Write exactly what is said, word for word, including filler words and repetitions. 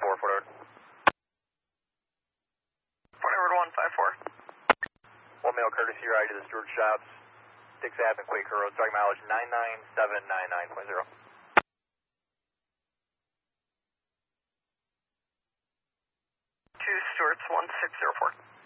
four, forward. Forward one five four. One mail courtesy ride to the Stewart Shops, Dix Ave and Quaker Road, starting mileage nine nine seven nine nine point zero. Two Stewart's one six zero four.